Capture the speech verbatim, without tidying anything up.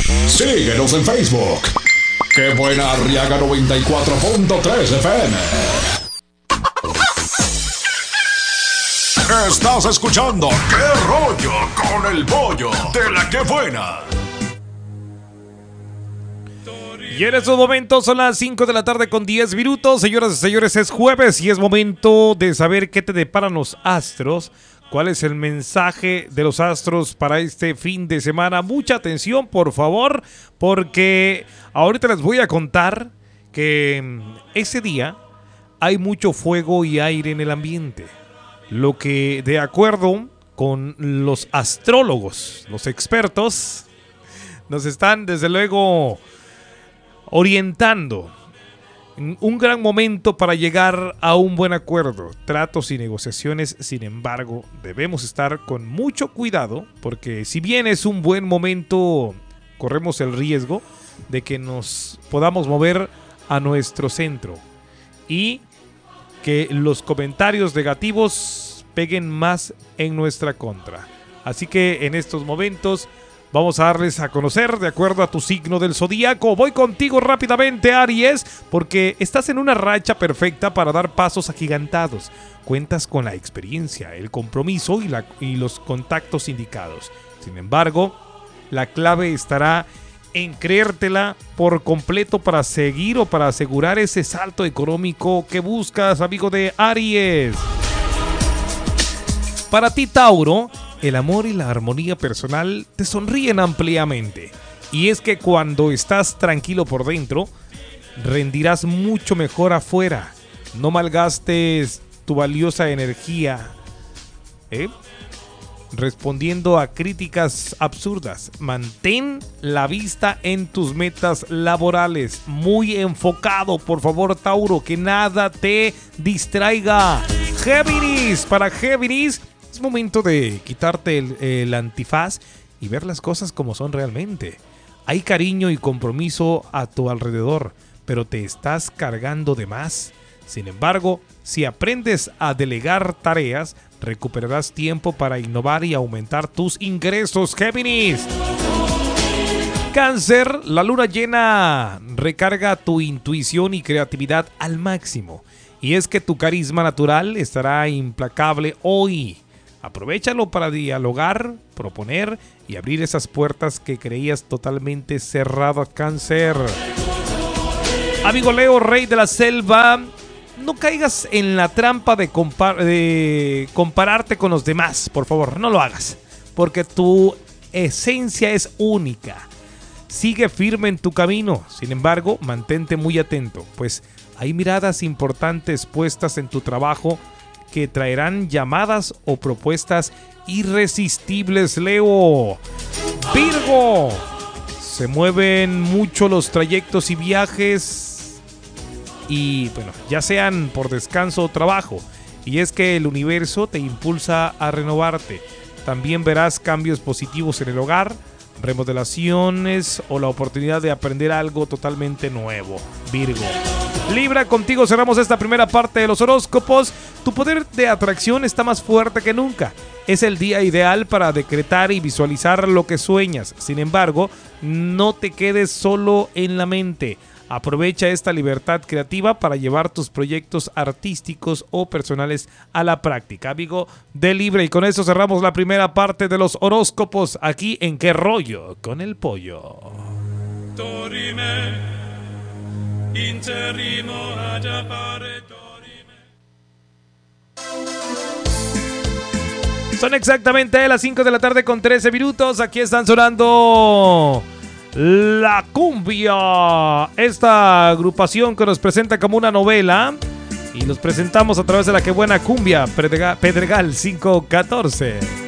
Síguenos en Facebook. ¡Qué buena Arriaga noventa y cuatro punto tres F M! Estás escuchando ¡Qué rollo con el pollo! De la ¡Qué buena! Y en estos momentos son las cinco de la tarde con diez minutos. Señoras y señores, es jueves y es momento de saber qué te deparan los astros. ¿Cuál es el mensaje de los astros para este fin de semana? Mucha atención, por favor, porque ahorita les voy a contar que ese día hay mucho fuego y aire en el ambiente. Lo que, de acuerdo con los astrólogos, los expertos, nos están desde luego orientando. Un gran momento para llegar a un buen acuerdo. Tratos y negociaciones, sin embargo, debemos estar con mucho cuidado, porque si bien es un buen momento, corremos el riesgo de que nos podamos mover a nuestro centro y que los comentarios negativos peguen más en nuestra contra. Así que en estos momentos vamos a darles a conocer de acuerdo a tu signo del zodíaco. Voy contigo rápidamente, Aries, porque estás en una racha perfecta para dar pasos agigantados. Cuentas con la experiencia, el compromiso y, la, y los contactos indicados. Sin embargo, la clave estará en creértela por completo para seguir o para asegurar ese salto económico que buscas, amigo de Aries. Para ti, Tauro, el amor y la armonía personal te sonríen ampliamente. Y es que cuando estás tranquilo por dentro, rendirás mucho mejor afuera. No malgastes tu valiosa energía, ¿eh? respondiendo a críticas absurdas. Mantén la vista en tus metas laborales. Muy enfocado, por favor, Tauro, que nada te distraiga. Géminis, para Géminis, es momento de quitarte el, el antifaz y ver las cosas como son realmente. Hay cariño y compromiso a tu alrededor, pero te estás cargando de más. Sin embargo, si aprendes a delegar tareas, recuperarás tiempo para innovar y aumentar tus ingresos, Géminis. Cáncer, la luna llena recarga tu intuición y creatividad al máximo. Y es que tu carisma natural estará implacable hoy. Aprovéchalo para dialogar, proponer y abrir esas puertas que creías totalmente cerradas, Cáncer. Amigo Leo, rey de la selva, no caigas en la trampa de, compar- de compararte con los demás, por favor, no lo hagas, porque tu esencia es única. Sigue firme en tu camino, sin embargo, mantente muy atento, pues hay miradas importantes puestas en tu trabajo que traerán llamadas o propuestas irresistibles, Leo. Virgo, se mueven mucho los trayectos y viajes y, bueno, ya sean por descanso o trabajo. Y es que el universo te impulsa a renovarte. También verás cambios positivos en el hogar, remodelaciones o la oportunidad de aprender algo totalmente nuevo, Virgo. Libra, contigo cerramos esta primera parte de los horóscopos. Tu poder de atracción está más fuerte que nunca. Es el día ideal para decretar y visualizar lo que sueñas. Sin embargo, no te quedes solo en la mente. Aprovecha esta libertad creativa para llevar tus proyectos artísticos o personales a la práctica, amigo de Libra. Y con eso cerramos la primera parte de los horóscopos aquí en Qué Rollo con el Pollo. Dorime. Interrimo ad appare dorime. Son exactamente las cinco de la tarde con trece minutos. Aquí están sonando La Cumbia, esta agrupación que nos presenta como una novela y los presentamos a través de la Que Buena Cumbia Pedregal, Pedregal quinientos catorce.